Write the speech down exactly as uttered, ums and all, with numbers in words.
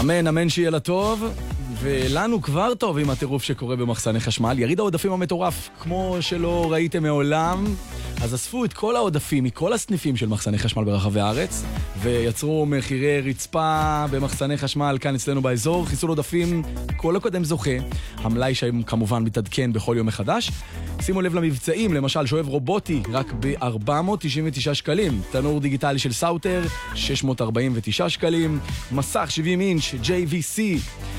אמן, אמן שיהיה לה טוב, ולנו כבר טוב עם הטירוף שקורה במחסני חשמל. יריד העודפים המטורף, כמו שלא ראיתם מעולם, אז אספו את כל העודפים מכל הסניפים של מחסני חשמל ברחבי הארץ, ויצרו מחירי רצפה במחסני חשמל כאן אצלנו באזור. חיסול עודפים, כל הקודם זוכה. המלאי שם כמובן מתעדכן בכל יום מחדש. שימו לב למבצעים, למשל שואב רובוטי רק ב-ארבע מאות תשעים ותשעה שקלים, תנור דיגיטלי של סאוטר שש מאות ארבעים ותשעה שקלים, מסך שבעים אינץ' ג'יי וי סי